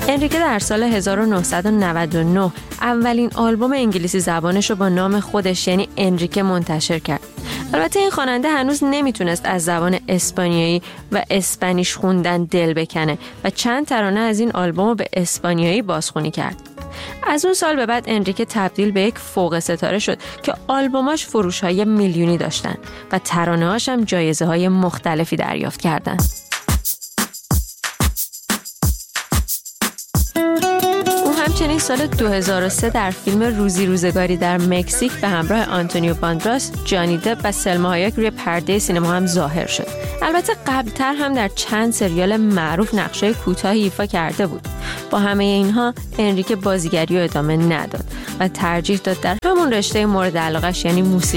انریکه در سال 1999 اولین آلبوم انگلیسی زبانش رو با نام خودش یعنی انریکه منتشر کرد. البته این خواننده هنوز نمیتونست از زبان اسپانیایی و اسپانیش خوندن دل بکنه و چند ترانه از این آلبوم رو به اسپانیایی بازخوانی کرد. از اون سال به بعد انریکه تبدیل به یک فوق ستاره شد که آلبوماش فروش‌های میلیونی داشتن و ترانه‌هاش هم جایزه‌های مختلفی دریافت کردن. همچنین سال 2003 در فیلم روزی روزگاری در مکزیک به همراه آنتونیو باندراس، جانی دپ و سلما هایک روی پرده سینما هم ظاهر شد. البته قبلتر هم در چند سریال معروف نقشای کوتاهی ایفا کرده بود. با همه اینها انریکه بازیگری رو ادامه نداد و ترجیح داد در همون رشته مورد علاقه‌اش یعنی موسیقی